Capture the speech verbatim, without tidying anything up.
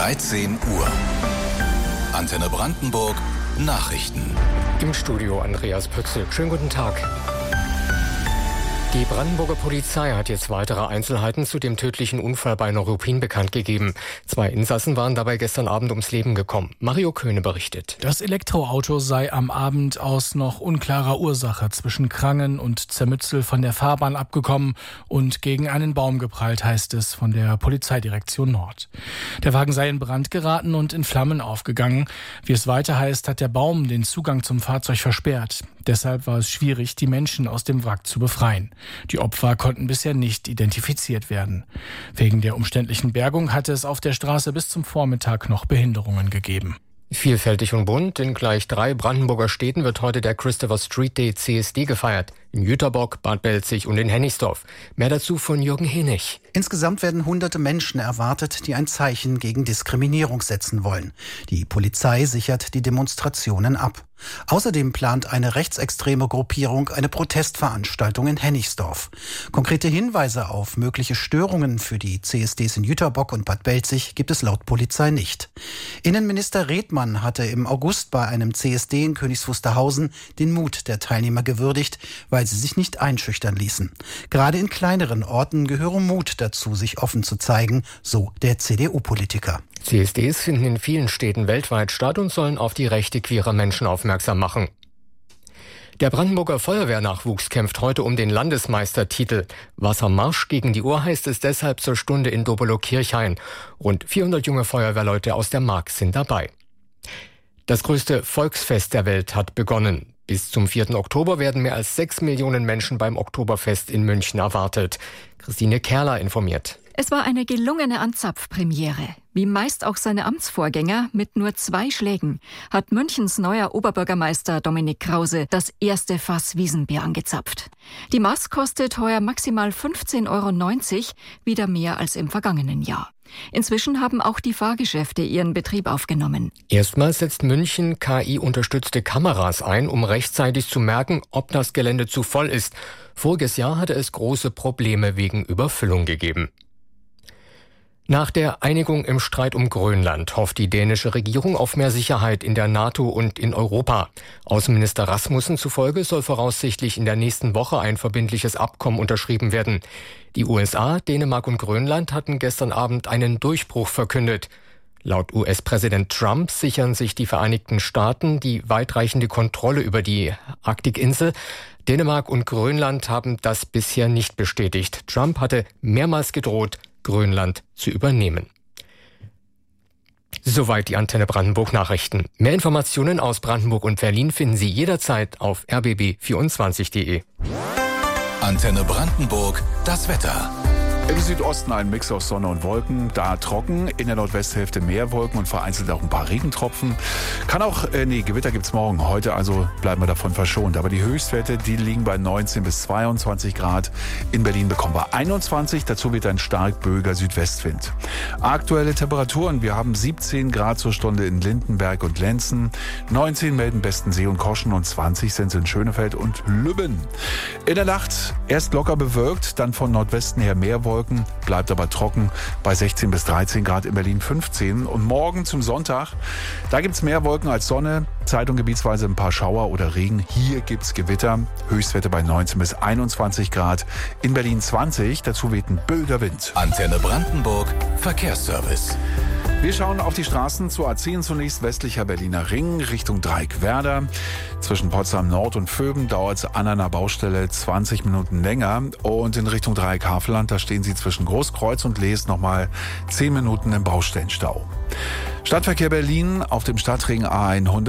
dreizehn Uhr. Antenne Brandenburg Nachrichten. Im Studio Andreas Pützel. Schönen guten Tag. Die Brandenburger Polizei hat jetzt weitere Einzelheiten zu dem tödlichen Unfall bei Neuruppin bekannt gegeben. Zwei Insassen waren dabei gestern Abend ums Leben gekommen. Mario Köhne berichtet. Das Elektroauto sei am Abend aus noch unklarer Ursache zwischen Krangen und Zermützel von der Fahrbahn abgekommen und gegen einen Baum geprallt, heißt es von der Polizeidirektion Nord. Der Wagen sei in Brand geraten und in Flammen aufgegangen. Wie es weiter heißt, hat der Baum den Zugang zum Fahrzeug versperrt. Deshalb war es schwierig, die Menschen aus dem Wrack zu befreien. Die Opfer konnten bisher nicht identifiziert werden. Wegen der umständlichen Bergung hatte es auf der Straße bis zum Vormittag noch Behinderungen gegeben. Vielfältig und bunt, in gleich drei Brandenburger Städten wird heute der Christopher Street Day C S D gefeiert. In Jüterbock, Bad Belzig und in Hennigsdorf. Mehr dazu von Jürgen Hennig. Insgesamt werden hunderte Menschen erwartet, die ein Zeichen gegen Diskriminierung setzen wollen. Die Polizei sichert die Demonstrationen ab. Außerdem plant eine rechtsextreme Gruppierung eine Protestveranstaltung in Hennigsdorf. Konkrete Hinweise auf mögliche Störungen für die C S Ds in Jüterbock und Bad Belzig gibt es laut Polizei nicht. Innenminister Redmann hatte im August bei einem C S D in Königs Wusterhausen den Mut der Teilnehmer gewürdigt, weil sie sich nicht einschüchtern ließen. Gerade in kleineren Orten gehöre Mut dazu, sich offen zu zeigen, so der C D U-Politiker. C S Ds finden in vielen Städten weltweit statt und sollen auf die Rechte queerer Menschen aufmerksam machen. Der Brandenburger Feuerwehrnachwuchs kämpft heute um den Landesmeistertitel. Wassermarsch gegen die Uhr heißt es deshalb zur Stunde in Dobelow-Kirchhain. Rund vierhundert junge Feuerwehrleute aus der Mark sind dabei. Das größte Volksfest der Welt hat begonnen. Bis zum vierten Oktober werden mehr als sechs Millionen Menschen beim Oktoberfest in München erwartet. Christine Kerler informiert. Es war eine gelungene Anzapf-Premiere. Wie meist auch seine Amtsvorgänger mit nur zwei Schlägen hat Münchens neuer Oberbürgermeister Dominik Krause das erste Fass Wiesenbier angezapft. Die Maß kostet heuer maximal fünfzehn Euro neunzig, wieder mehr als im vergangenen Jahr. Inzwischen haben auch die Fahrgeschäfte ihren Betrieb aufgenommen. Erstmals setzt München K I-unterstützte Kameras ein, um rechtzeitig zu merken, ob das Gelände zu voll ist. Voriges Jahr hatte es große Probleme wegen Überfüllung gegeben. Nach der Einigung im Streit um Grönland hofft die dänische Regierung auf mehr Sicherheit in der NATO und in Europa. Außenminister Rasmussen zufolge soll voraussichtlich in der nächsten Woche ein verbindliches Abkommen unterschrieben werden. Die U S A, Dänemark und Grönland hatten gestern Abend einen Durchbruch verkündet. Laut U S-Präsident Trump sichern sich die Vereinigten Staaten die weitreichende Kontrolle über die Arktikinsel. Dänemark und Grönland haben das bisher nicht bestätigt. Trump hatte mehrmals gedroht, Grönland zu übernehmen. Soweit die Antenne Brandenburg Nachrichten. Mehr Informationen aus Brandenburg und Berlin finden Sie jederzeit auf r b b vierundzwanzig punkt de. Antenne Brandenburg, das Wetter. Im Südosten ein Mix aus Sonne und Wolken, da trocken, in der Nordwesthälfte mehr Wolken und vereinzelt auch ein paar Regentropfen. Kann auch, äh, nee, Gewitter gibt's morgen, heute also bleiben wir davon verschont. Aber die Höchstwerte, die liegen bei neunzehn bis zweiundzwanzig Grad. In Berlin bekommen wir einundzwanzig, dazu wird ein stark böiger Südwestwind. Aktuelle Temperaturen, wir haben siebzehn Grad zur Stunde in Lindenberg und Lenzen, neunzehn melden Bestensee und Koschen und zwanzig sind es in Schönefeld und Lübben. In der Nacht erst locker bewölkt, dann von Nordwesten her mehr Wolken. Bleibt aber trocken bei sechzehn bis dreizehn Grad, in Berlin fünfzehn. Und morgen zum Sonntag, da gibt's mehr Wolken als Sonne. Zeitung gebietsweise ein paar Schauer oder Regen. Hier gibt's Gewitter. Höchstwerte bei neunzehn bis einundzwanzig Grad. In Berlin zwanzig. Dazu weht ein böiger Wind. Antenne Brandenburg Verkehrsservice. Wir schauen auf die Straßen zur A zehn zunächst, westlicher Berliner Ring, Richtung Dreieckwerder. Zwischen Potsdam Nord und Vöben dauert es an einer Baustelle zwanzig Minuten länger. Und in Richtung Dreieck-Havelland, da stehen Sie zwischen Großkreuz und Lees nochmal zehn Minuten im Baustellenstau. Stadtverkehr Berlin auf dem Stadtring A hundert.